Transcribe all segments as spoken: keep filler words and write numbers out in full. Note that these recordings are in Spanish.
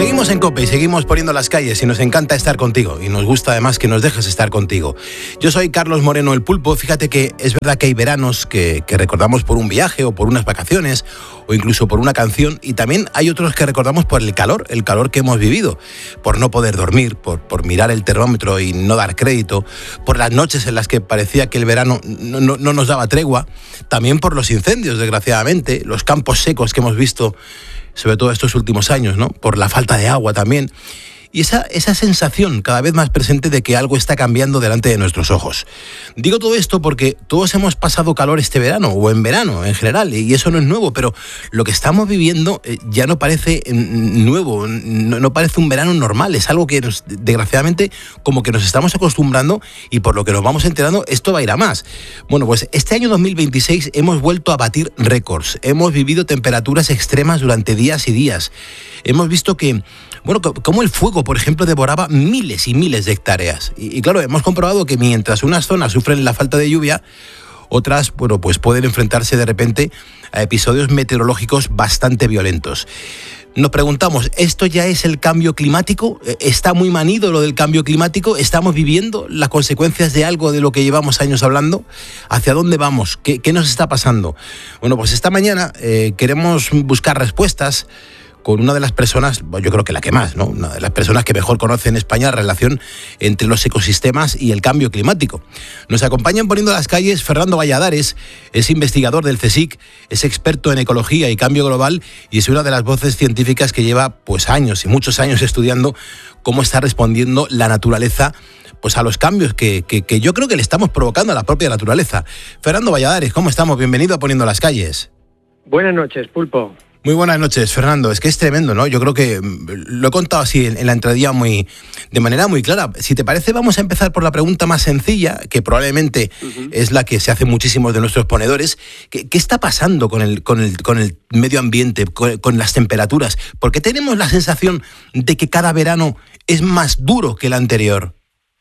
Seguimos en COPE y seguimos poniendo las calles y nos encanta estar contigo y nos gusta además que nos dejes estar contigo. Yo soy Carlos Moreno, el Pulpo. Fíjate que es verdad que hay veranos que, que recordamos por un viaje o por unas vacaciones o incluso por una canción, y también hay otros que recordamos por el calor, el calor que hemos vivido, por no poder dormir, por, por mirar el termómetro y no dar crédito, por las noches en las que parecía que el verano no, no, no nos daba tregua, también por los incendios, desgraciadamente, los campos secos que hemos visto sobre todo estos últimos años, ¿no? Por la falta de agua también. Y esa, esa sensación cada vez más presente de que algo está cambiando delante de nuestros ojos. Digo todo esto porque todos hemos pasado calor este verano, o en verano en general, y eso no es nuevo, pero lo que estamos viviendo eh, ya no parece nuevo, no, no parece un verano normal, es algo que nos, desgraciadamente como que nos estamos acostumbrando, y por lo que nos vamos enterando, esto va a ir a más. Bueno, pues este año dos mil veintiséis hemos vuelto a batir récords, hemos vivido temperaturas extremas durante días y días, hemos visto que Bueno, como el fuego, por ejemplo, devoraba miles y miles de hectáreas. Y, y claro, hemos comprobado que mientras unas zonas sufren la falta de lluvia, otras, bueno, pues pueden enfrentarse de repente a episodios meteorológicos bastante violentos. Nos preguntamos, ¿esto ya es el cambio climático? ¿Está muy manido lo del cambio climático? ¿Estamos viviendo las consecuencias de algo de lo que llevamos años hablando? ¿Hacia dónde vamos? ¿Qué, qué nos está pasando? Bueno, pues esta mañana eh, queremos buscar respuestas con una de las personas, yo creo que la que más, ¿no? Una de las personas que mejor conoce en España la relación entre los ecosistemas y el cambio climático. Nos acompañan poniendo las calles Fernando Valladares, es investigador del CSIC, es experto en ecología y cambio global y es una de las voces científicas que lleva pues años y muchos años estudiando cómo está respondiendo la naturaleza pues a los cambios que, que, que yo creo que le estamos provocando a la propia naturaleza. Fernando Valladares, ¿cómo estamos? Bienvenido a Poniendo las Calles. Buenas noches, Pulpo. Muy buenas noches, Fernando. Es que es tremendo, ¿no? Yo creo que lo he contado así en, en la entradilla muy, de manera muy clara. Si te parece, vamos a empezar por la pregunta más sencilla, que probablemente uh-huh. es la que se hacen muchísimos de nuestros ponedores. ¿Qué, qué está pasando con el, con el, con el medio ambiente, con, con las temperaturas? ¿Por qué tenemos la sensación de que cada verano es más duro que el anterior?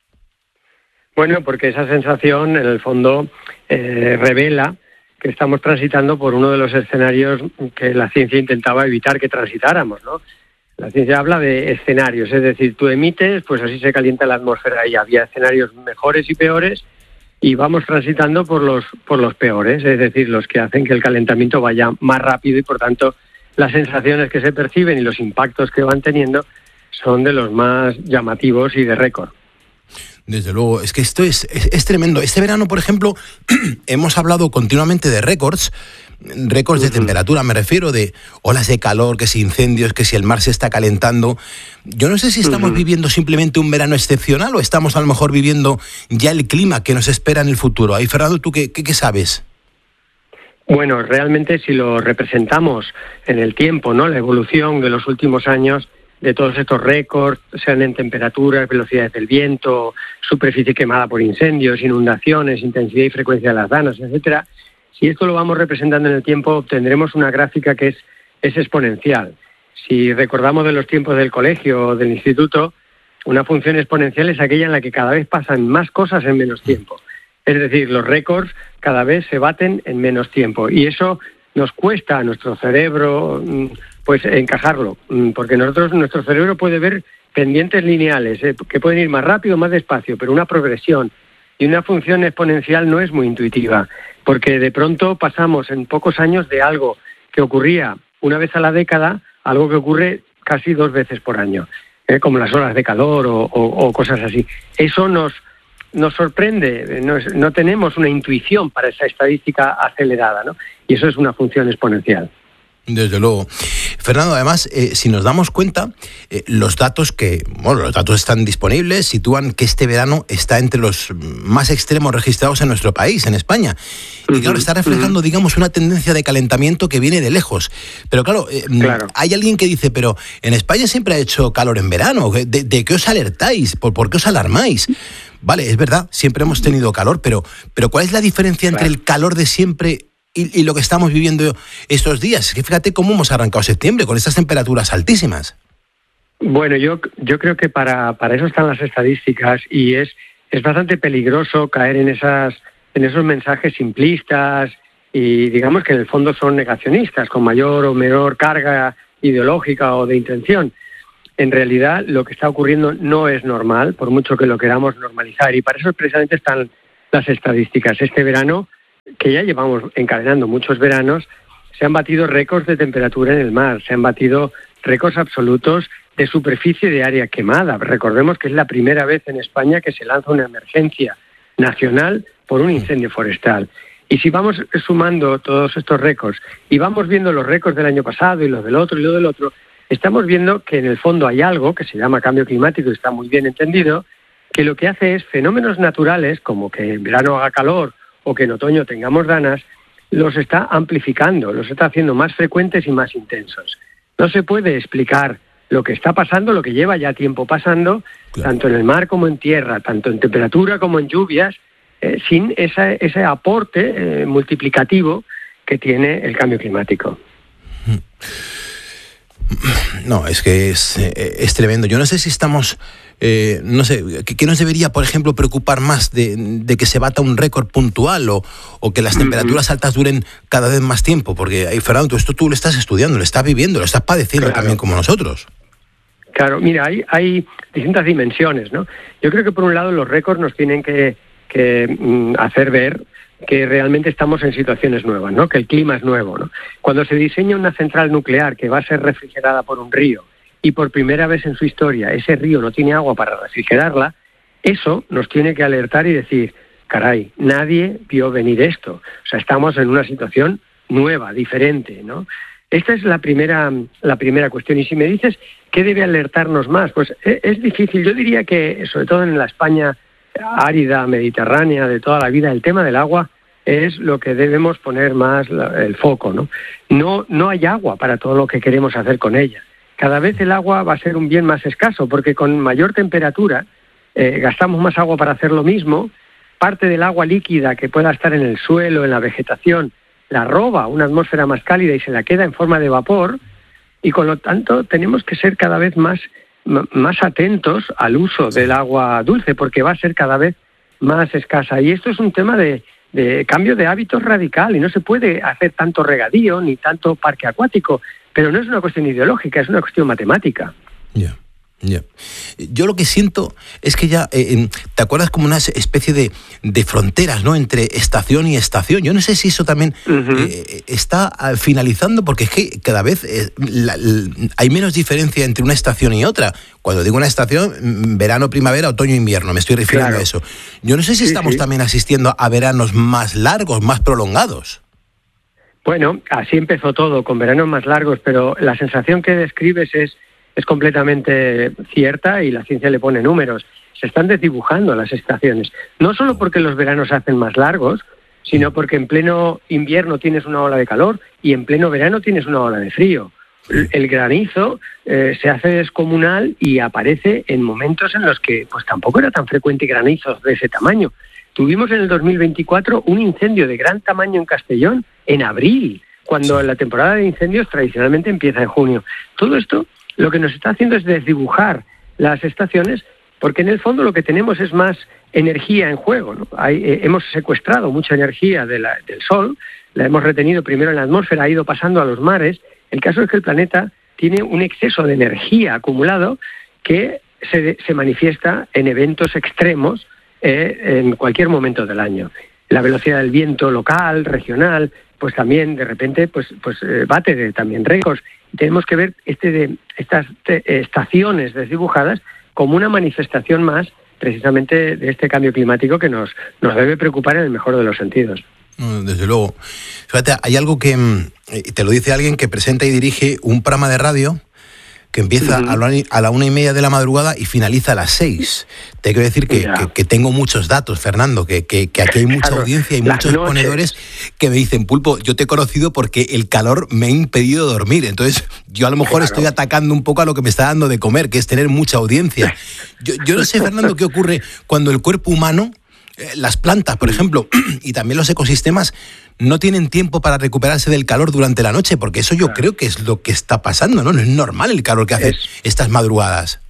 Bueno, porque esa sensación, en el fondo, eh, revela que estamos transitando por uno de los escenarios que la ciencia intentaba evitar que transitáramos, ¿no? La ciencia habla de escenarios, es decir, tú emites, pues así se calienta la atmósfera, y había escenarios mejores y peores, y vamos transitando por los por los peores, es decir, los que hacen que el calentamiento vaya más rápido y, por tanto, las sensaciones que se perciben y los impactos que van teniendo son de los más llamativos y de récord. Desde luego, es que esto es, es, es tremendo. Este verano, por ejemplo, hemos hablado continuamente de récords, récords de uh-huh. temperatura, me refiero, de olas de calor, que si incendios, que si el mar se está calentando. Yo no sé si estamos uh-huh. viviendo simplemente un verano excepcional o estamos a lo mejor viviendo ya el clima que nos espera en el futuro. Ahí, Fernando, ¿tú qué, qué, qué sabes? Bueno, realmente si lo representamos en el tiempo, ¿no? La evolución de los últimos años, de todos estos récords, sean en temperaturas, velocidades del viento, superficie quemada por incendios, inundaciones, intensidad y frecuencia de las danas, etcétera. Si esto lo vamos representando en el tiempo, obtendremos una gráfica que es, es exponencial. Si recordamos de los tiempos del colegio o del instituto, una función exponencial es aquella en la que cada vez pasan más cosas en menos tiempo. Es decir, los récords cada vez se baten en menos tiempo, y eso nos cuesta a nuestro cerebro pues encajarlo, porque nosotros nuestro cerebro puede ver pendientes lineales eh, que pueden ir más rápido o más despacio, pero una progresión y una función exponencial no es muy intuitiva, porque de pronto pasamos en pocos años de algo que ocurría una vez a la década a algo que ocurre casi dos veces por año, eh, como las olas de calor o, o, o cosas así. Eso nos nos sorprende, no, es, no tenemos una intuición para esa estadística acelerada, ¿no? Y eso es una función exponencial. Desde luego. Fernando, además, eh, si nos damos cuenta, eh, los datos que, bueno, los datos están disponibles, sitúan que este verano está entre los más extremos registrados en nuestro país, en España. Y uh-huh, claro, está reflejando, uh-huh. digamos, una tendencia de calentamiento que viene de lejos. Pero claro, eh, claro, hay alguien que dice, pero en España siempre ha hecho calor en verano, ¿de, de qué os alertáis? ¿Por, por qué os alarmáis? Vale, es verdad, siempre hemos tenido calor, pero, pero ¿cuál es la diferencia entre claro. el calor de siempre y, y lo que estamos viviendo estos días? Que fíjate cómo hemos arrancado septiembre con estas temperaturas altísimas. Bueno, yo yo creo que para, para eso están las estadísticas, y es es bastante peligroso caer en esas en esos mensajes simplistas y digamos que en el fondo son negacionistas, con mayor o menor carga ideológica o de intención. en realidad lo que está ocurriendo no es normal, por mucho que lo queramos normalizar, y para eso precisamente están las estadísticas. Este verano, que ya llevamos encadenando muchos veranos, se han batido récords de temperatura en el mar, se han batido récords absolutos de superficie de área quemada. Recordemos que es la primera vez en España que se lanza una emergencia nacional por un incendio forestal. Y si vamos sumando todos estos récords y vamos viendo los récords del año pasado y los del otro y los del otro, estamos viendo que en el fondo hay algo que se llama cambio climático y está muy bien entendido, que lo que hace es fenómenos naturales, como que en verano haga calor o que en otoño tengamos danas, los está amplificando, los está haciendo más frecuentes y más intensos. No se puede explicar lo que está pasando, lo que lleva ya tiempo pasando, claro, tanto en el mar como en tierra, tanto en temperatura como en lluvias, eh, sin esa, ese aporte eh, multiplicativo que tiene el cambio climático. No, es que es, es tremendo. Yo no sé si estamos, eh, no sé, ¿qué, qué nos debería, por ejemplo, preocupar más de, de que se bata un récord puntual o, o que las temperaturas uh-huh. altas duren cada vez más tiempo? Porque, ahí, Fernando, esto tú lo estás estudiando, lo estás viviendo, lo estás padeciendo claro. también como nosotros. Claro, mira, hay, hay distintas dimensiones, ¿no? Yo creo que por un lado los récords nos tienen que, que mm, hacer ver que realmente estamos en situaciones nuevas, ¿no? Que el clima es nuevo, ¿no? Cuando se diseña una central nuclear que va a ser refrigerada por un río y por primera vez en su historia ese río no tiene agua para refrigerarla, eso nos tiene que alertar y decir, caray, nadie vio venir esto. O sea, estamos en una situación nueva, diferente, ¿no? Esta es la primera, la primera cuestión. Y si me dices qué debe alertarnos más, pues es, es difícil. Yo diría que, sobre todo en la España árida, mediterránea, de toda la vida, el tema del agua es lo que debemos poner más la, el foco, ¿no? No, no hay agua para todo lo que queremos hacer con ella. Cada vez el agua va a ser un bien más escaso, porque con mayor temperatura eh, gastamos más agua para hacer lo mismo. Parte del agua líquida que pueda estar en el suelo, en la vegetación, la roba una atmósfera más cálida y se la queda en forma de vapor, y con lo tanto tenemos que ser cada vez más, m- más atentos al uso del agua dulce, porque va a ser cada vez más escasa. Y esto es un tema de, de cambio de hábitos radical, y no se puede hacer tanto regadío ni tanto parque acuático, pero no es una cuestión ideológica, es una cuestión matemática. Ya. Yeah. Yeah. Yo lo que siento es que ya, eh, ¿te acuerdas como una especie de, de fronteras, ¿no?, entre estación y estación? Yo no sé si eso también uh-huh. eh, está finalizando, porque es que cada vez eh, la, la, hay menos diferencia entre una estación y otra. Cuando digo una estación, verano, primavera, otoño, invierno, me estoy refiriendo claro. a eso. Yo no sé si sí, estamos sí. también asistiendo a veranos más largos, más prolongados. Bueno, así empezó todo, con veranos más largos, pero la sensación que describes es es completamente cierta y la ciencia le pone números. Se están desdibujando las estaciones, no solo porque los veranos se hacen más largos, sino porque en pleno invierno tienes una ola de calor y en pleno verano tienes una ola de frío. El granizo eh, se hace descomunal y aparece en momentos en los que pues tampoco era tan frecuente granizos de ese tamaño. Tuvimos en el dos mil veinticuatro un incendio de gran tamaño en Castellón en abril, cuando la temporada de incendios tradicionalmente empieza en junio. Todo esto lo que nos está haciendo es desdibujar las estaciones, porque en el fondo lo que tenemos es más energía en juego, ¿no? Hay, eh, hemos secuestrado mucha energía de la, del Sol, la hemos retenido primero en la atmósfera, ha ido pasando a los mares. El caso es que el planeta tiene un exceso de energía acumulado que se, se manifiesta en eventos extremos eh, en cualquier momento del año. La velocidad del viento local, regional, pues también de repente pues, pues eh, bate de, también récords. Tenemos que ver este de, estas te, estaciones desdibujadas como una manifestación más precisamente de este cambio climático que nos, nos debe preocupar en el mejor de los sentidos. Desde luego. Fíjate, hay algo que te lo dice alguien que presenta y dirige un programa de radio que empieza uh-huh. a, la, a la una y media de la madrugada y finaliza a las seis. Te quiero decir que, yeah. que, que tengo muchos datos, Fernando, que, que, que aquí hay mucha claro, audiencia y muchos noches. Ponedores que me dicen, Pulpo, yo te he conocido porque el calor me ha impedido dormir. Entonces, yo a lo mejor claro. estoy atacando un poco a lo que me está dando de comer, que es tener mucha audiencia. Yo, yo no sé, Fernando, qué ocurre cuando el cuerpo humano, eh, las plantas, por ejemplo, y también los ecosistemas, no tienen tiempo para recuperarse del calor durante la noche, porque eso yo claro. creo que es lo que está pasando, ¿no? No es normal el calor que hace es, estas madrugadas.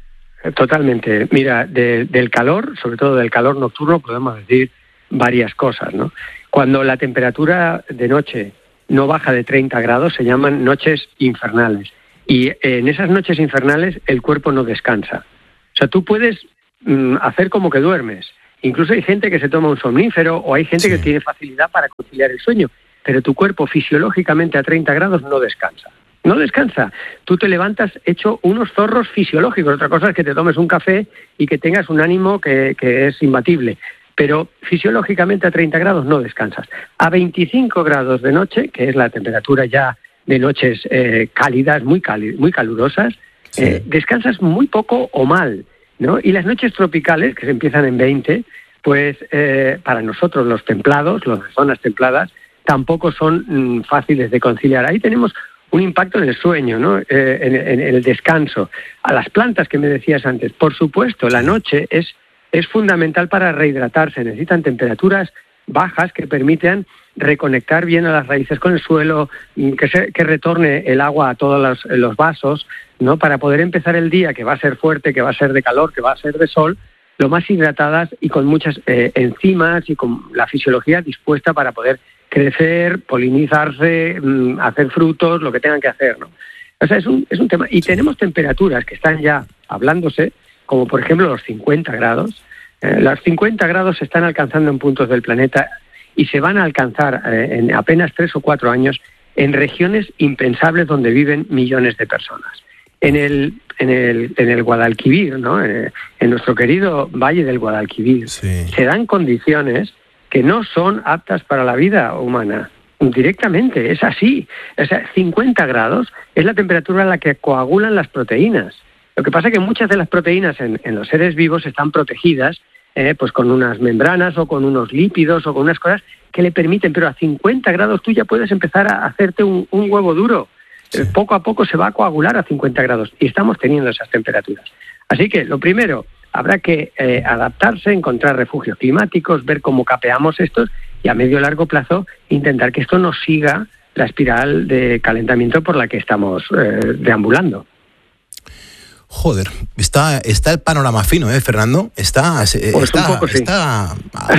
Totalmente. Mira, de, del calor, sobre todo del calor nocturno, podemos decir varias cosas, ¿no? Cuando la temperatura de noche no baja de treinta grados, se llaman noches infernales. Y en esas noches infernales el cuerpo no descansa. O sea, tú puedes mm, hacer como que duermes. Incluso hay gente que se toma un somnífero o hay gente sí. que tiene facilidad para conciliar el sueño, pero tu cuerpo fisiológicamente a treinta grados no descansa. No descansa. Tú te levantas hecho unos zorros fisiológicos. Otra cosa es que te tomes un café y que tengas un ánimo que, que es imbatible. Pero fisiológicamente a treinta grados no descansas. A veinticinco grados de noche, que es la temperatura ya de noches eh, cálidas, muy, cálidas, muy calurosas, sí. eh, descansas muy poco o mal, ¿no? Y las noches tropicales, que se empiezan en veinte, pues eh, para nosotros los templados, los de zonas templadas, tampoco son mm, fáciles de conciliar. Ahí tenemos un impacto en el sueño, ¿no? Eh, en, en, en el descanso. A las plantas que me decías antes, por supuesto, la noche es, es fundamental para rehidratarse. Necesitan temperaturas bajas que permitan reconectar bien a las raíces con el suelo, que, se, que retorne el agua a todos los, los vasos, ¿no? Para poder empezar el día, que va a ser fuerte, que va a ser de calor, que va a ser de sol, lo más hidratadas y con muchas eh, enzimas y con la fisiología dispuesta para poder crecer, polinizarse, mmm, hacer frutos, lo que tengan que hacer, ¿no? O sea, es un, es un tema. Y tenemos temperaturas que están ya hablándose, como por ejemplo los cincuenta grados. Eh, los cincuenta grados se están alcanzando en puntos del planeta y se van a alcanzar eh, en apenas tres o cuatro años en regiones impensables donde viven millones de personas. En el, en el, en el Guadalquivir, ¿no? En, en nuestro querido Valle del Guadalquivir, sí. se dan condiciones que no son aptas para la vida humana. Directamente, es así. O sea, cincuenta grados es la temperatura a la que coagulan las proteínas. Lo que pasa es que muchas de las proteínas en, en los seres vivos están protegidas eh, pues con unas membranas o con unos lípidos o con unas cosas que le permiten, pero a cincuenta grados tú ya puedes empezar a hacerte un, un huevo duro. Sí. Poco a poco se va a coagular a cincuenta grados y estamos teniendo esas temperaturas. Así que lo primero, habrá que eh, adaptarse, encontrar refugios climáticos, ver cómo capeamos estos y a medio y largo plazo intentar que esto no siga la espiral de calentamiento por la que estamos eh, deambulando. Joder, está, está el panorama fino, ¿eh, Fernando? Está, pues está, un poco, sí. está,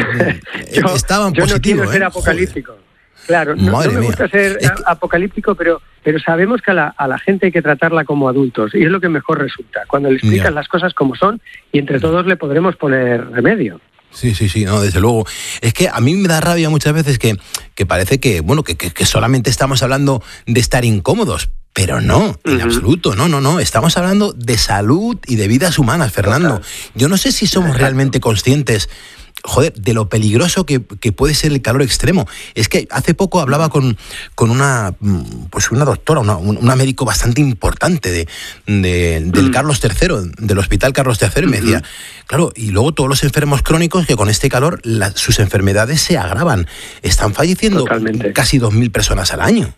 yo, estaba yo positivo, no quiero ser ¿eh? apocalíptico. Joder. Claro, no, no me mía. gusta ser es que... apocalíptico, pero, pero sabemos que a la, a la gente hay que tratarla como adultos y es lo que mejor resulta, cuando le explicas ya. las cosas como son y entre todos le podremos poner remedio. Sí, sí, sí, no, desde luego. Es que a mí me da rabia muchas veces que, que parece que, bueno, que, que, que solamente estamos hablando de estar incómodos, pero no, en uh-huh. absoluto, no, no, no. Estamos hablando de salud y de vidas humanas, Fernando. Total. Yo no sé si somos Exacto. realmente conscientes, joder, de lo peligroso que, que puede ser el calor extremo. Es que hace poco hablaba con, con una, pues una doctora, una, una médico bastante importante de, de, del mm. Carlos tercero, del Hospital Carlos tercero, y me decía, claro, y luego todos los enfermos crónicos que con este calor la, sus enfermedades se agravan. Están falleciendo Totalmente. casi dos mil personas al año.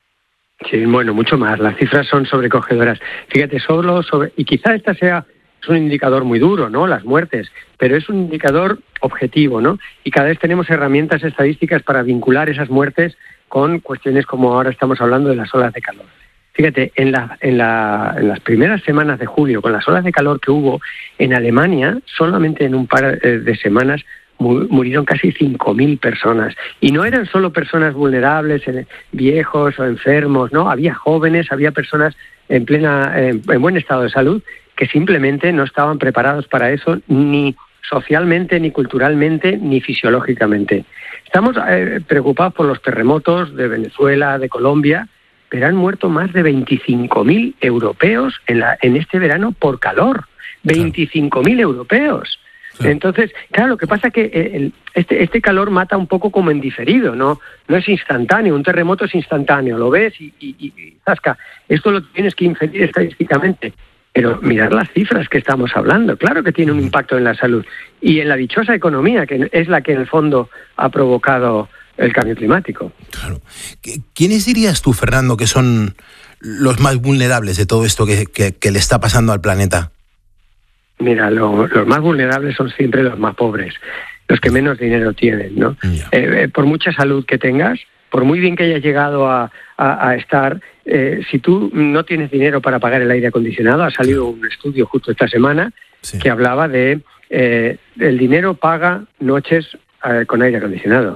Sí, bueno, mucho más. Las cifras son sobrecogedoras. Fíjate, solo sobre... Y quizá esta sea... Es un indicador muy duro, ¿no? Las muertes, pero es un indicador objetivo, ¿no? Y cada vez tenemos herramientas estadísticas para vincular esas muertes con cuestiones como ahora estamos hablando de las olas de calor. Fíjate, en, la, en, la, en las primeras semanas de julio, con las olas de calor que hubo en Alemania, solamente en un par de semanas murieron casi cinco mil personas. Y no eran solo personas vulnerables, viejos o enfermos, ¿no? Había jóvenes, había personas en plena, en, en buen estado de salud, que simplemente no estaban preparados para eso, ni socialmente, ni culturalmente, ni fisiológicamente. Estamos eh, preocupados por los terremotos de Venezuela, de Colombia, pero han muerto más de veinticinco mil europeos en, la, en este verano por calor. veinticinco mil europeos. Sí. Entonces, claro, lo que pasa es que el, este, este calor mata un poco como en diferido, ¿no? No es instantáneo, un terremoto es instantáneo, lo ves y, y, y zasca. Esto lo tienes que inferir estadísticamente. Pero mirar las cifras que estamos hablando, claro que tiene un impacto en la salud y en la dichosa economía, que es la que en el fondo ha provocado el cambio climático. Claro. ¿Quiénes dirías tú, Fernando, que son los más vulnerables de todo esto que, que, que le está pasando al planeta? Mira, lo, los más vulnerables son siempre los más pobres, los que menos dinero tienen, ¿no? Yeah. Eh, por mucha salud que tengas, por muy bien que hayas llegado a, a, a estar, eh, si tú no tienes dinero para pagar el aire acondicionado, ha salido sí. un estudio justo esta semana sí. que hablaba de eh, el dinero paga noches eh, con aire acondicionado.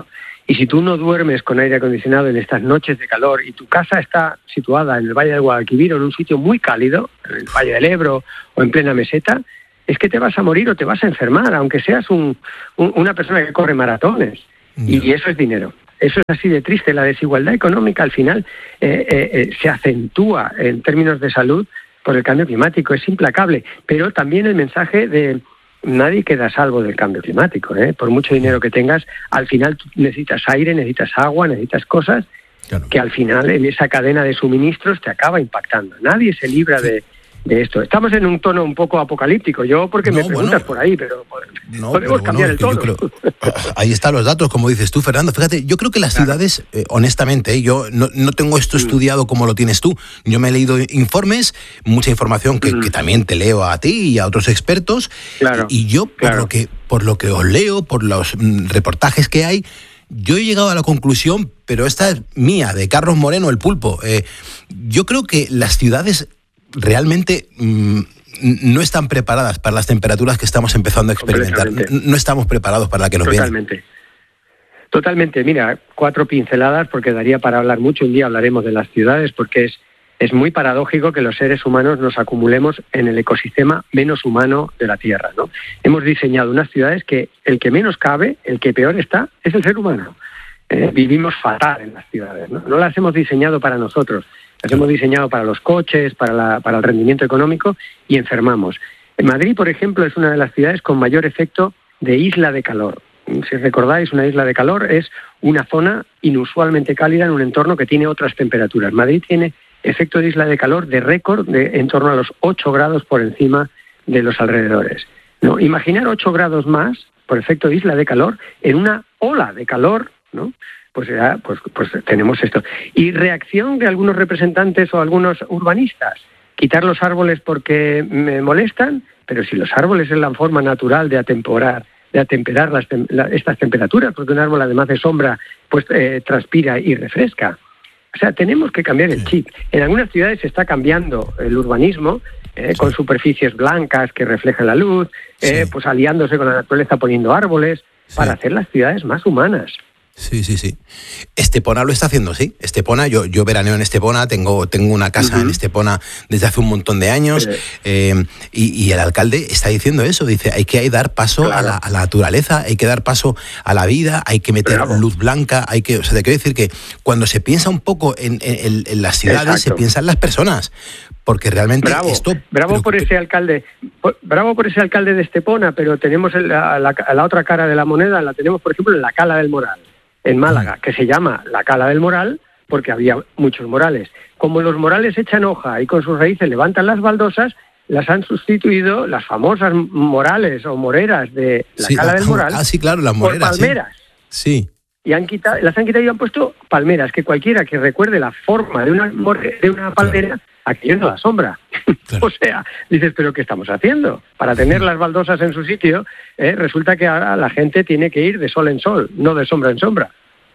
Y si tú no duermes con aire acondicionado en estas noches de calor y tu casa está situada en el Valle del Guadalquivir o en un sitio muy cálido, en el Valle del Ebro o en plena meseta, es que te vas a morir o te vas a enfermar, aunque seas un, un, una persona que corre maratones. No. Y eso es dinero. Eso es así de triste. La desigualdad económica al final eh, eh, eh, se acentúa en términos de salud por el cambio climático. Es implacable. Pero también el mensaje de nadie queda a salvo del cambio climático, ¿eh? Por mucho dinero que tengas, al final tú necesitas aire, necesitas agua, necesitas cosas claro. que al final en esa cadena de suministros te acaba impactando. Nadie se libra sí. de, de esto. Estamos en un tono un poco apocalíptico. Yo porque no, me preguntas bueno, por ahí, pero no, podemos pero cambiar bueno, el tono. Creo, ahí están los datos, como dices tú, Fernando. Fíjate, yo creo que las claro. ciudades, eh, honestamente, eh, yo no, no tengo esto estudiado como lo tienes tú. Yo me he leído informes, mucha información que, mm. que también te leo a ti y a otros expertos. Claro, y, y yo, por, claro. lo que, por lo que os leo, por los mm, reportajes que hay, yo he llegado a la conclusión, pero esta es mía, de Carlos Moreno, el Pulpo. Eh, yo creo que las ciudades realmente mmm, no están preparadas para las temperaturas que estamos empezando a experimentar. No estamos preparados para la que nos viene. Totalmente. Totalmente. Mira, cuatro pinceladas, porque daría para hablar mucho. Un día hablaremos de las ciudades, porque es, es muy paradójico que los seres humanos nos acumulemos en el ecosistema menos humano de la Tierra, ¿no? Hemos diseñado unas ciudades que el que menos cabe, el que peor está, es el ser humano. Eh, vivimos fatal en las ciudades, ¿no? No las hemos diseñado para nosotros. Las hemos diseñado para los coches, para, la, para el rendimiento económico y enfermamos. En Madrid, por ejemplo, es una de las ciudades con mayor efecto de isla de calor. Si recordáis, una isla de calor es una zona inusualmente cálida en un entorno que tiene otras temperaturas. Madrid tiene efecto de isla de calor de récord de en torno a los ocho grados por encima de los alrededores, ¿no? Imaginar ocho grados más por efecto de isla de calor en una ola de calor, ¿no? Pues ya, pues, pues tenemos esto. Y reacción de algunos representantes o algunos urbanistas, quitar los árboles porque me molestan, pero si los árboles es la forma natural de atemperar, de atemperar las, la, estas temperaturas, porque un árbol además de sombra, pues eh, transpira y refresca. O sea, tenemos que cambiar el chip. En algunas ciudades se está cambiando el urbanismo, eh, con superficies blancas que reflejan la luz, eh, sí. pues aliándose con la naturaleza poniendo árboles, sí. para hacer las ciudades más humanas. Sí, sí, sí. Estepona lo está haciendo, sí. Estepona, yo, yo veraneo en Estepona, tengo, tengo una casa uh-huh. en Estepona desde hace un montón de años, sí. eh, y, y el alcalde está diciendo eso, dice, hay que dar paso claro. a, la, a la naturaleza, hay que dar paso a la vida, hay que meter Bravo. luz blanca, hay que, o sea, te quiero decir que cuando se piensa un poco en, en, en las ciudades, Exacto. se piensa en las personas, porque realmente bravo, esto... Bravo por ese alcalde, por, bravo por ese alcalde de Estepona, pero tenemos el, la, la, la otra cara de la moneda, la tenemos, por ejemplo, en la Cala del Moral, en Málaga, que se llama la Cala del Moral porque había muchos morales. Como los morales echan hoja y con sus raíces levantan las baldosas, las han sustituido las famosas morales o moreras de la sí, Cala del Moral ah, sí, claro, las moreras, por palmeras. Sí. sí. Y han quitado, las han quitado y han puesto palmeras, que cualquiera que recuerde la forma de una, de una palmera, claro. aquello no da sombra. Claro. O sea, dices, ¿pero qué estamos haciendo? Para tener las baldosas en su sitio, eh, resulta que ahora la gente tiene que ir de sol en sol, no de sombra en sombra.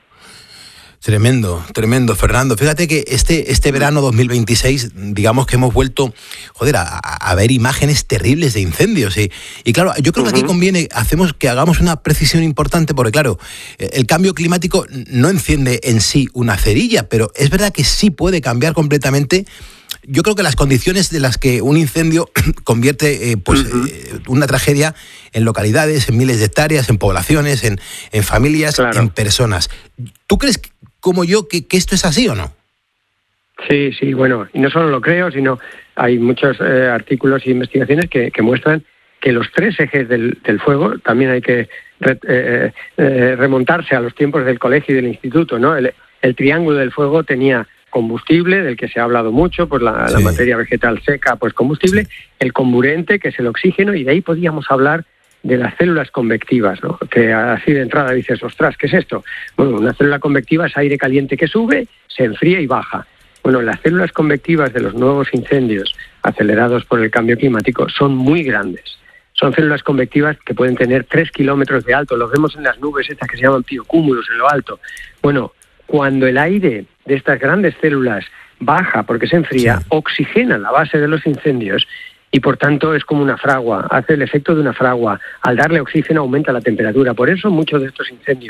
Tremendo, tremendo, Fernando. Fíjate que este, este verano dos mil veintiséis, digamos que hemos vuelto, joder, a, a ver imágenes terribles de incendios. Y, y claro, yo creo que aquí conviene, hacemos que hagamos una precisión importante, porque claro, el cambio climático no enciende en sí una cerilla, pero es verdad que sí puede cambiar completamente. Yo creo que las condiciones de las que un incendio convierte eh, pues, uh-huh. eh, una tragedia en localidades, en miles de hectáreas, en poblaciones, en, en familias, claro. en personas. ¿Tú crees, como yo, que, que esto es así o no? Sí, sí, bueno, y no solo lo creo, sino hay muchos eh, artículos e investigaciones que, que muestran que los tres ejes del, del fuego, también hay que re, eh, eh, remontarse a los tiempos del colegio y del instituto, ¿no? El, el triángulo del fuego tenía combustible, del que se ha hablado mucho, pues la, sí. la materia vegetal seca, pues combustible, sí. el comburente, que es el oxígeno, y de ahí podíamos hablar de las células convectivas, ¿no? Que así de entrada dices, ostras, ¿qué es esto? Bueno, una célula convectiva es aire caliente que sube, se enfría y baja. Bueno, las células convectivas de los nuevos incendios acelerados por el cambio climático son muy grandes. Son células convectivas que pueden tener tres kilómetros de alto. Los vemos en las nubes estas que se llaman piocúmulos en lo alto. Bueno, cuando el aire de estas grandes células baja porque se enfría, sí. oxigena la base de los incendios y por tanto es como una fragua, hace el efecto de una fragua. Al darle oxígeno aumenta la temperatura. Por eso muchos de estos incendios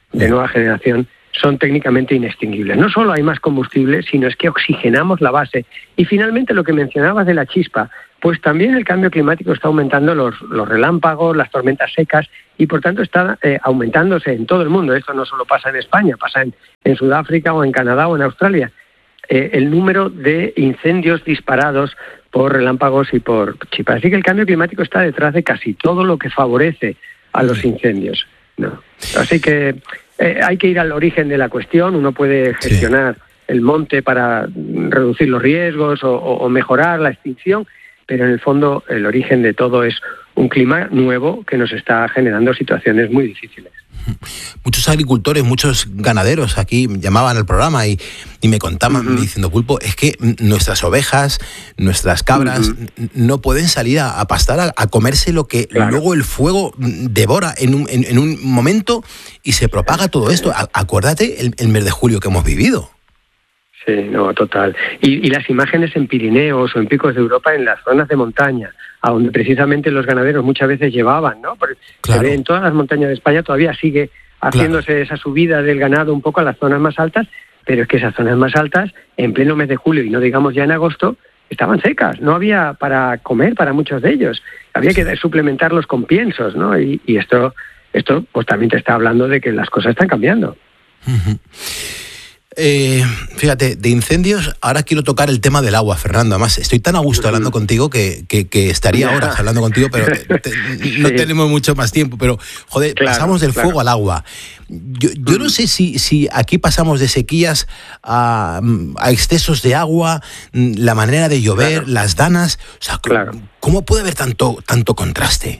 de nueva generación son técnicamente inextinguibles. No solo hay más combustible, sino es que oxigenamos la base. Y finalmente lo que mencionabas de la chispa, pues también el cambio climático está aumentando los, los relámpagos, las tormentas secas, y por tanto está eh, aumentándose en todo el mundo. Esto no solo pasa en España, pasa en, en Sudáfrica o en Canadá o en Australia. Eh, el número de incendios disparados por relámpagos y por chispas. Así que el cambio climático está detrás de casi todo lo que favorece a los incendios, ¿no? Así que eh, hay que ir al origen de la cuestión. Uno puede gestionar sí. el monte para reducir los riesgos o, o, o mejorar la extinción, pero en el fondo el origen de todo es un clima nuevo que nos está generando situaciones muy difíciles. Muchos agricultores, muchos ganaderos aquí llamaban al programa y, y me contaban, uh-huh. diciendo, Pulpo, es que nuestras ovejas, nuestras cabras, uh-huh. no pueden salir a, a pastar, a, a comerse lo que claro. luego el fuego devora en un, en, en un momento y se propaga todo esto. A, acuérdate el, el mes de julio que hemos vivido. Sí, no, total. Y, y las imágenes en Pirineos o en picos de Europa, en las zonas de montaña, a donde precisamente los ganaderos muchas veces llevaban, ¿no? Porque claro. se ve en todas las montañas de España, todavía sigue haciéndose claro. esa subida del ganado un poco a las zonas más altas, pero es que esas zonas más altas, en pleno mes de julio, y no digamos ya en agosto, estaban secas, no había para comer para muchos de ellos, había que suplementarlos con piensos, ¿no? Y, y esto, esto pues también te está hablando de que las cosas están cambiando. Uh-huh. Eh, fíjate, de incendios, ahora quiero tocar el tema del agua, Fernando. Además, estoy tan a gusto hablando contigo que, que, que estaría horas hablando contigo, pero te, no sí. tenemos mucho más tiempo. Pero, joder, claro, pasamos del claro. fuego al agua. Yo, yo mm. no sé si, si aquí pasamos de sequías a, a excesos de agua, la manera de llover, claro. las danas. O sea, claro. ¿cómo puede haber tanto, tanto contraste?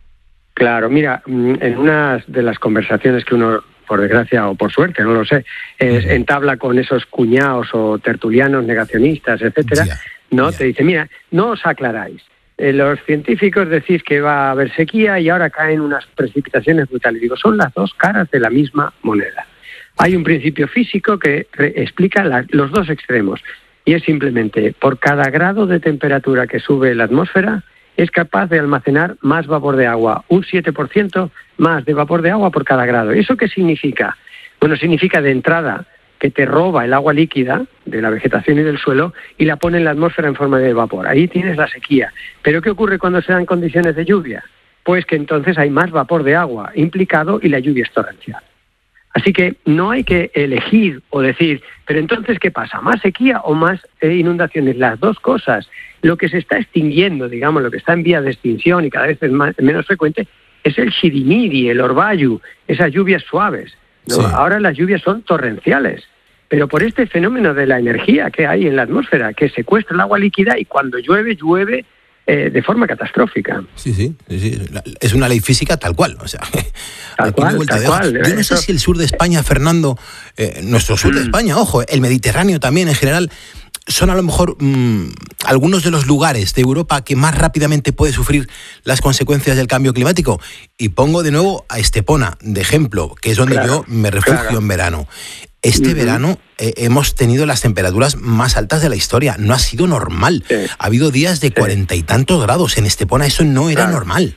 Claro, mira, en una de las conversaciones que uno, por desgracia o por suerte, no lo sé, es, entabla con esos cuñados o tertulianos negacionistas, etcétera, yeah, ¿no? Yeah. Te dice, mira, no os aclaráis. Eh, los científicos decís que va a haber sequía y ahora caen unas precipitaciones brutales. Digo, son las dos caras de la misma moneda. Hay un principio físico que re- explica la, los dos extremos, y es simplemente, por cada grado de temperatura que sube la atmósfera, es capaz de almacenar más vapor de agua, un siete por ciento más de vapor de agua por cada grado. ¿Eso qué significa? Bueno, significa de entrada que te roba el agua líquida de la vegetación y del suelo y la pone en la atmósfera en forma de vapor. Ahí tienes la sequía. ¿Pero qué ocurre cuando se dan condiciones de lluvia? Pues que entonces hay más vapor de agua implicado y la lluvia es torrencial. Así que no hay que elegir o decir, pero entonces, ¿qué pasa? ¿Más sequía o más eh, inundaciones? Las dos cosas. Lo que se está extinguiendo, digamos, lo que está en vía de extinción y cada vez es más, menos frecuente, es el shirimiri, el orvallu, esas lluvias suaves, ¿no? Sí. Ahora las lluvias son torrenciales, pero por este fenómeno de la energía que hay en la atmósfera, que secuestra el agua líquida y cuando llueve, llueve eh, de forma catastrófica. Sí, sí, sí, es una ley física tal cual, o sea, tal cual, tal cual. Yo no sé si el sur de España, Fernando, eh, nuestro sur mm. de España, ojo, el Mediterráneo también en general, son a lo mejor mmm, algunos de los lugares de Europa que más rápidamente puede sufrir las consecuencias del cambio climático. Y pongo de nuevo a Estepona de ejemplo, que es donde claro, yo me refugio claro. en verano. Este uh-huh. verano eh, hemos tenido las temperaturas más altas de la historia. No ha sido normal. Sí. Ha habido días de cuarenta sí. y tantos grados en Estepona. Eso no era claro. normal.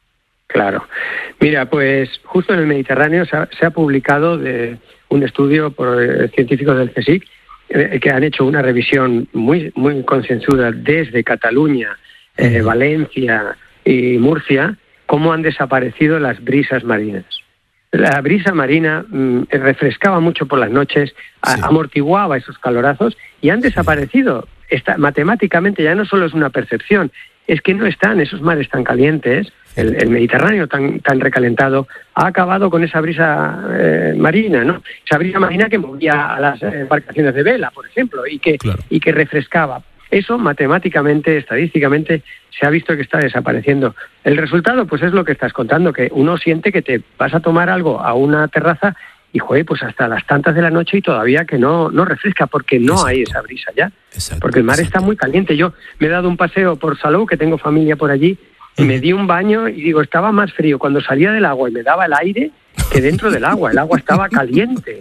Claro. Mira, pues justo en el Mediterráneo se ha, se ha publicado de un estudio por eh, científicos del CSIC que han hecho una revisión muy muy concienzuda desde Cataluña, eh, Valencia y Murcia, cómo han desaparecido las brisas marinas. La brisa marina mmm, refrescaba mucho por las noches, a, sí. amortiguaba esos calorazos y han desaparecido. Está, matemáticamente ya no solo es una percepción, es que no están esos mares tan calientes, el, el Mediterráneo tan tan recalentado, ha acabado con esa brisa eh, marina, ¿no? Esa brisa marina que movía a las embarcaciones de vela, por ejemplo, y que claro. y que refrescaba. Eso matemáticamente, estadísticamente, se ha visto que está desapareciendo. El resultado, pues es lo que estás contando, que uno siente que te vas a tomar algo a una terraza y, joder, pues hasta las tantas de la noche y todavía que no, no refresca, porque no exacto. hay esa brisa ya. Exacto, porque el mar exacto. está muy caliente. Yo me he dado un paseo por Salou, que tengo familia por allí, y me di un baño y digo, estaba más frío cuando salía del agua y me daba el aire que dentro del agua. El agua estaba caliente.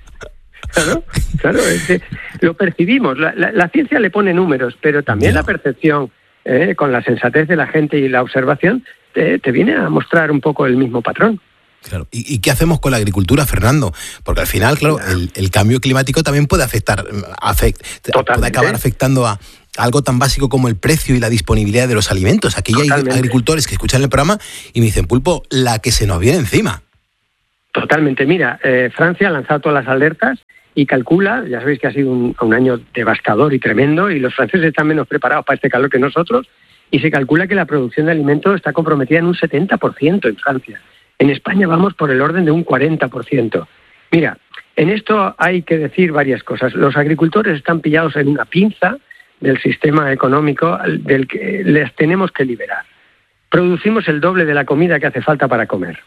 Claro, claro, es que lo percibimos. La, la, la ciencia le pone números, pero también yeah. la percepción, eh, con la sensatez de la gente y la observación, te, te viene a mostrar un poco el mismo patrón. Claro. ¿Y, ¿Y qué hacemos con la agricultura, Fernando? Porque al final, claro, el, el cambio climático también puede afectar, afect, puede acabar afectando a algo tan básico como el precio y la disponibilidad de los alimentos. Aquí Totalmente. Hay agricultores que escuchan el programa y me dicen, Pulpo, la que se nos viene encima. Totalmente. Mira, eh, Francia ha lanzado todas las alertas y calcula, ya sabéis que ha sido un, un año devastador y tremendo, y los franceses están menos preparados para este calor que nosotros, y se calcula que la producción de alimentos está comprometida en un setenta por ciento en Francia. En España vamos por el orden de un cuarenta por ciento. Mira, en esto hay que decir varias cosas. Los agricultores están pillados en una pinza del sistema económico del que les tenemos que liberar. Producimos el doble de la comida que hace falta para comer.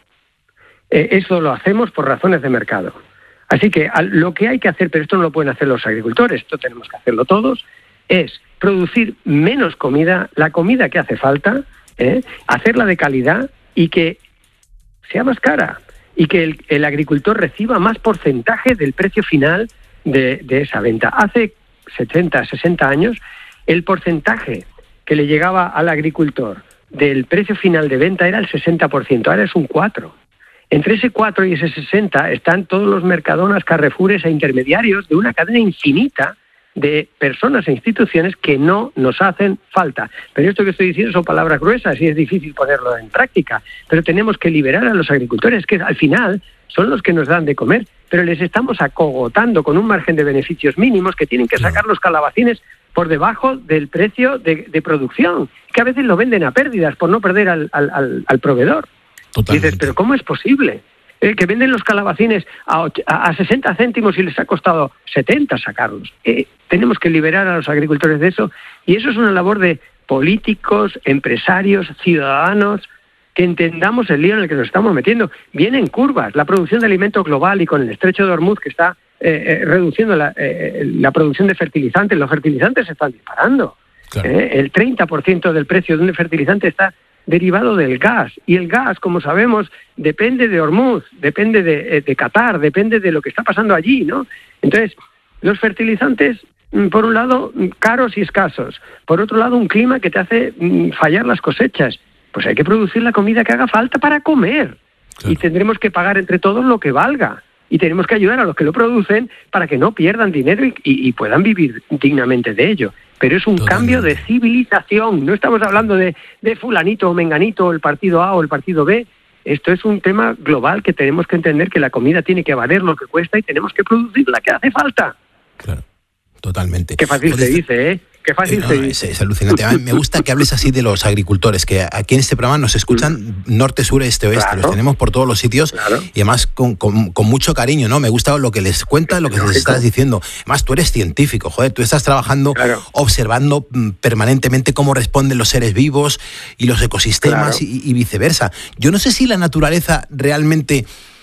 Eh, eso lo hacemos por razones de mercado. Así que lo que hay que hacer, pero esto no lo pueden hacer los agricultores, esto tenemos que hacerlo todos, es producir menos comida, la comida que hace falta, ¿eh? hacerla de calidad y que sea más cara y que el, el agricultor reciba más porcentaje del precio final de, de esa venta. Hace setenta, sesenta años, el porcentaje que le llegaba al agricultor del precio final de venta era el sesenta por ciento, ahora es un cuatro por ciento. Entre ese cuatro y ese sesenta están todos los Mercadonas, Carrefoures e intermediarios de una cadena infinita de personas e instituciones que no nos hacen falta. Pero esto que estoy diciendo son palabras gruesas y es difícil ponerlo en práctica. Pero tenemos que liberar a los agricultores, que al final son los que nos dan de comer, pero les estamos acogotando con un margen de beneficios mínimos que tienen que sacar los calabacines por debajo del precio de, de producción, que a veces lo venden a pérdidas por no perder al, al, al, al proveedor. Totalmente. Dices, pero ¿cómo es posible? Eh, que venden los calabacines a, a sesenta céntimos y les ha costado setenta sacarlos. Eh, tenemos que liberar a los agricultores de eso, y eso es una labor de políticos, empresarios, ciudadanos, que entendamos el lío en el que nos estamos metiendo. Vienen curvas, la producción de alimento global y con el estrecho de Hormuz que está eh, eh, reduciendo la, eh, la producción de fertilizantes, los fertilizantes se están disparando. Claro. Eh, el treinta por ciento del precio de un fertilizante está derivado del gas, y el gas, como sabemos, depende de Hormuz, depende de, de Qatar, depende de lo que está pasando allí, ¿no? Entonces, los fertilizantes, por un lado, caros y escasos, por otro lado, un clima que te hace fallar las cosechas. Pues hay que producir la comida que haga falta para comer, claro. Y tendremos que pagar entre todos lo que valga, y tenemos que ayudar a los que lo producen para que no pierdan dinero y, y, y puedan vivir dignamente de ello. Pero es un Totalmente. Cambio de civilización. No estamos hablando de, de fulanito o menganito, o el partido A o el partido B. Esto es un tema global que tenemos que entender, que la comida tiene que valer lo que cuesta y tenemos que producir la que hace falta. Claro, totalmente. Qué fácil se dice, ¿eh? Qué fácil eh, no, se es, dice. Es alucinante. Me gusta que hables así de los agricultores, que aquí en este programa nos escuchan norte, sur, este, oeste. Claro. Los tenemos por todos los sitios, claro. Y además con, con, con mucho cariño, ¿no? Me gusta lo que les cuentas, lo que les estás diciendo. Además, tú eres científico, joder, tú estás trabajando, claro. Observando permanentemente cómo responden los seres vivos y los ecosistemas, claro. y, y viceversa. Yo no sé si la naturaleza realmente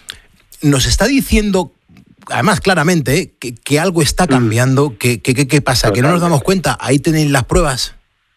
nos está diciendo, además claramente, ¿eh? que, que algo está cambiando. ¿Qué que, que, que pasa? Totalmente. ¿Que no nos damos cuenta? Ahí tenéis las pruebas.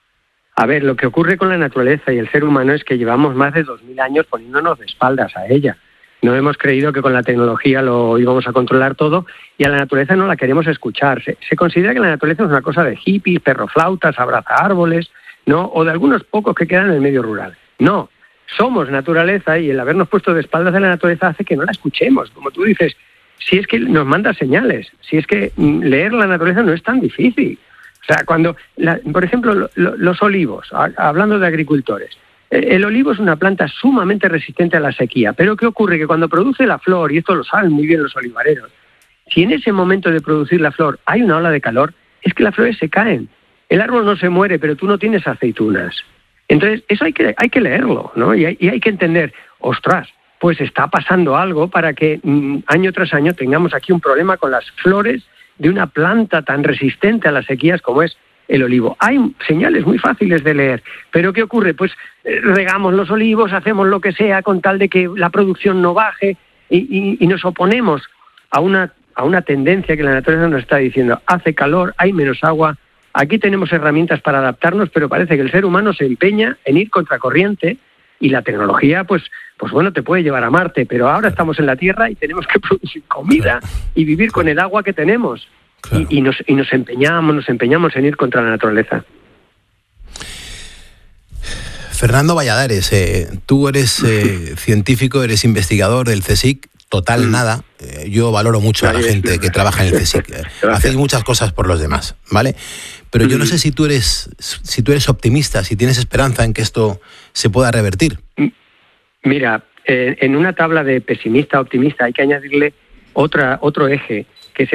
A ver, lo que ocurre con la naturaleza y el ser humano es que llevamos más de dos mil años poniéndonos de espaldas a ella. No hemos creído que con la tecnología lo íbamos a controlar todo, y a la naturaleza no la queremos escuchar. Se, se considera que la naturaleza es una cosa de hippies, perroflautas, abraza árboles, ¿no? O de algunos pocos que quedan en el medio rural. No, somos naturaleza, y el habernos puesto de espaldas a la naturaleza hace que no la escuchemos. Como tú dices, si es que nos manda señales, si es que leer la naturaleza no es tan difícil. O sea, cuando, la, por ejemplo, lo, lo, los olivos, a, hablando de agricultores, el, el olivo es una planta sumamente resistente a la sequía, pero ¿qué ocurre? Que cuando produce la flor, y esto lo saben muy bien los olivareros, si en ese momento de producir la flor hay una ola de calor, es que las flores se caen. El árbol no se muere, pero tú no tienes aceitunas. Entonces, eso hay que, hay que leerlo, ¿no? Y hay, y hay que entender, ostras, pues está pasando algo para que mmm, año tras año tengamos aquí un problema con las flores de una planta tan resistente a las sequías como es el olivo. Hay señales muy fáciles de leer, pero ¿qué ocurre? Pues eh, regamos los olivos, hacemos lo que sea con tal de que la producción no baje, y, y, y nos oponemos a una, a una tendencia que la naturaleza nos está diciendo. Hace calor, hay menos agua, aquí tenemos herramientas para adaptarnos, pero parece que el ser humano se empeña en ir contracorriente, y la tecnología, pues, pues bueno, te puede llevar a Marte, pero ahora estamos en la Tierra y tenemos que producir comida y vivir con el agua que tenemos. Claro. Y, y, nos, y nos empeñamos, nos empeñamos en ir contra la naturaleza. Fernando Valladares, eh, tú eres eh, científico, eres investigador del CSIC, total mm. nada. Eh, yo valoro mucho a la gente que trabaja en el CSIC. Eh, hacéis muchas cosas por los demás, ¿vale? Pero yo no sé si tú eres, si tú eres optimista, si tienes esperanza en que esto se pueda revertir. Mira, eh, en una tabla de pesimista a optimista hay que añadirle otra, otro eje,